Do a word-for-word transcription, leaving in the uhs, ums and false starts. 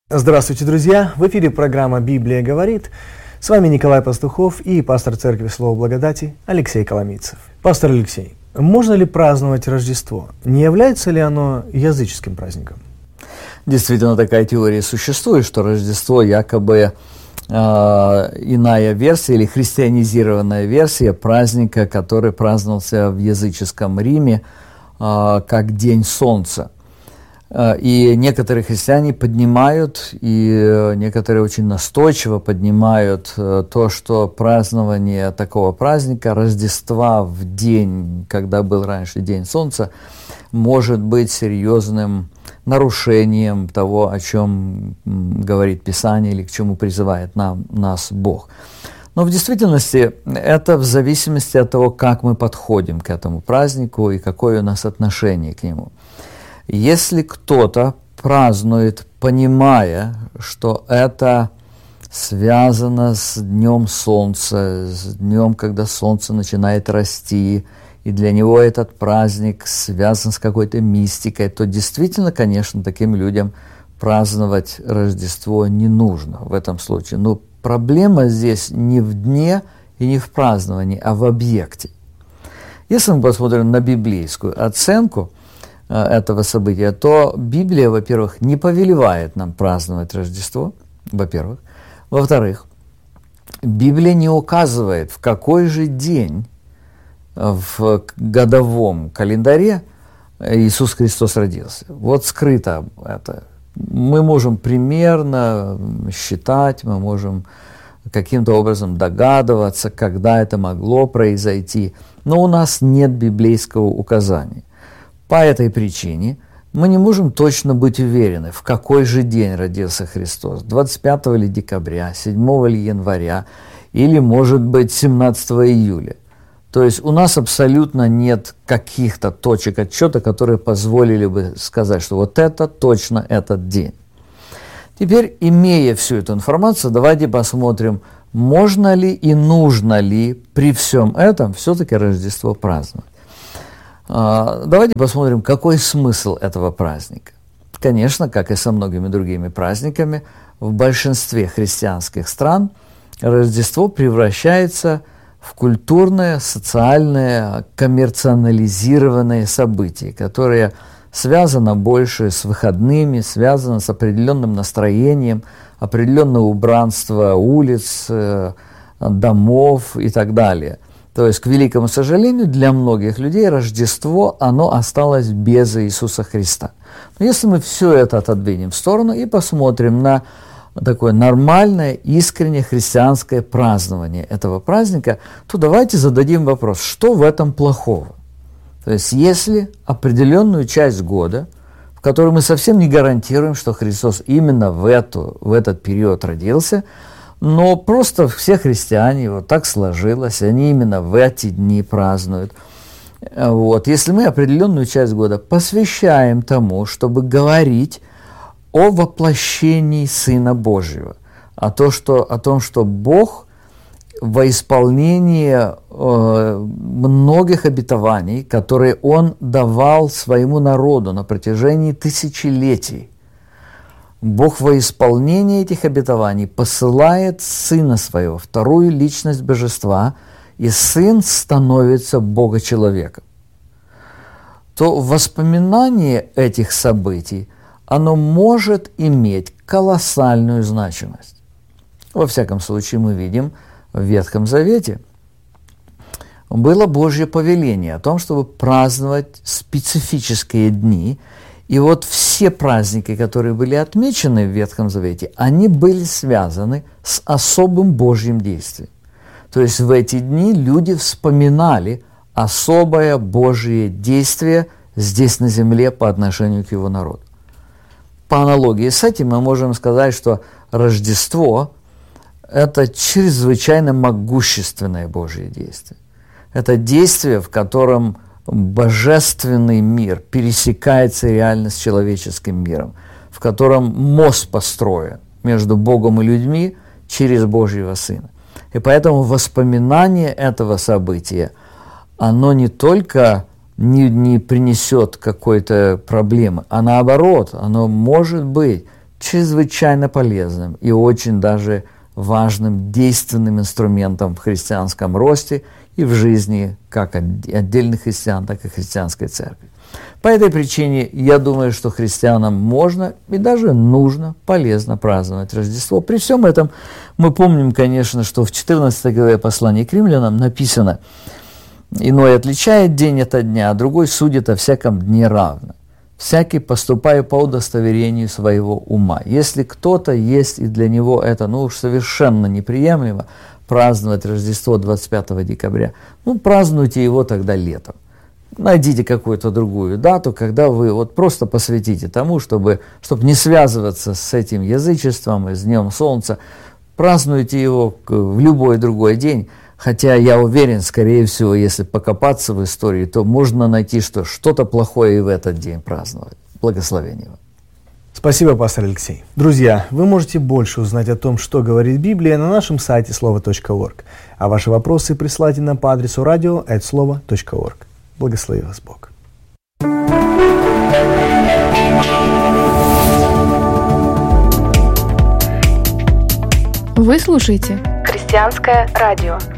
Здравствуйте, друзья! В эфире программа «Библия говорит». С вами Николай Пастухов и пастор Церкви Слова Благодати Алексей Коломийцев. Пастор Алексей, можно ли праздновать Рождество? Не является ли оно языческим праздником? Действительно, такая теория существует, что Рождество якобы э, иная версия или христианизированная версия праздника, который праздновался в языческом Риме э, как День Солнца. И некоторые христиане поднимают, и некоторые очень настойчиво поднимают то, что празднование такого праздника, Рождества в день, когда был раньше День Солнца, может быть серьезным нарушением того, о чем говорит Писание или к чему призывает нам, нас Бог. Но в действительности это в зависимости от того, как мы подходим к этому празднику и какое у нас отношение к нему. Если кто-то празднует, понимая, что это связано с Днем Солнца, с днем, когда Солнце начинает расти, и для него этот праздник связан с какой-то мистикой, то действительно, конечно, таким людям праздновать Рождество не нужно в этом случае. Но проблема здесь не в дне и не в праздновании, а в объекте. Если мы посмотрим на библейскую оценку этого события, то Библия, во-первых, не повелевает нам праздновать Рождество, во-первых. Во-вторых, Библия не указывает, в какой же день в годовом календаре Иисус Христос родился. Вот скрыто это. Мы можем примерно считать, мы можем каким-то образом догадываться, когда это могло произойти, но у нас нет библейского указания. По этой причине мы не можем точно быть уверены, в какой же день родился Христос, двадцать пятого ли декабря, седьмого ли января, или, может быть, семнадцатого июля. То есть у нас абсолютно нет каких-то точек отсчета, которые позволили бы сказать, что вот это точно этот день. Теперь, имея всю эту информацию, давайте посмотрим, можно ли и нужно ли при всем этом все-таки Рождество праздновать. Давайте посмотрим, какой смысл этого праздника. Конечно, как и со многими другими праздниками, в большинстве христианских стран Рождество превращается в культурное, социальное, коммерциализированное событие, которое связано больше с выходными, связано с определенным настроением, определенное убранство улиц, домов и так далее. То есть, к великому сожалению, для многих людей Рождество, оно осталось без Иисуса Христа. Но если мы все это отодвинем в сторону и посмотрим на такое нормальное, искреннее христианское празднование этого праздника, то давайте зададим вопрос, что в этом плохого? То есть, если определенную часть года, в которой мы совсем не гарантируем, что Христос именно в, эту, в этот период родился, но просто все христиане, вот так сложилось, они именно в эти дни празднуют. Вот. Если мы определенную часть года посвящаем тому, чтобы говорить о воплощении Сына Божьего, о, то, что, о том, что Бог во исполнении э, многих обетований, которые Он давал своему народу на протяжении тысячелетий, Бог во исполнение этих обетований посылает Сына Своего, вторую личность Божества, и Сын становится Бога-человеком, то воспоминание этих событий, оно может иметь колоссальную значимость. Во всяком случае, мы видим в Ветхом Завете было Божье повеление о том, чтобы праздновать специфические дни. И вот все праздники, которые были отмечены в Ветхом Завете, они были связаны с особым Божьим действием. То есть в эти дни люди вспоминали особое Божье действие здесь на земле по отношению к его народу. По аналогии с этим мы можем сказать, что Рождество – это чрезвычайно могущественное Божье действие. Это действие, в котором божественный мир пересекается реально с человеческим миром, в котором мост построен между Богом и людьми через Божьего Сына. И поэтому воспоминание этого события, оно не только не, не принесет какой-то проблемы, а наоборот, оно может быть чрезвычайно полезным и очень даже важным действенным инструментом в христианском росте и в жизни как отдельных христиан, так и христианской церкви. По этой причине я думаю, что христианам можно и даже нужно, полезно праздновать Рождество. При всем этом мы помним, конечно, что в четырнадцатой главе послания к римлянам написано: «Иной отличает день от дня, а другой судит о всяком дне равно. Всякий поступая по удостоверению своего ума». Если кто-то есть, и для него это ну уж совершенно неприемлемо, праздновать Рождество двадцать пятого декабря, ну празднуйте его тогда летом. Найдите какую-то другую дату, когда вы вот просто посвятите тому, чтобы, чтобы не связываться с этим язычеством и с Днем Солнца. Празднуйте его в любой другой день. Хотя я уверен, скорее всего, если покопаться в истории, то можно найти, что что-то плохое и в этот день праздновать. Благословения вам. Спасибо, пастор Алексей. Друзья, вы можете больше узнать о том, что говорит Библия, на нашем сайте слово точка орг. А ваши вопросы присылайте нам по адресу радио эт слово точка орг. Благослови вас Бог. Вы слушаете «Христианское радио».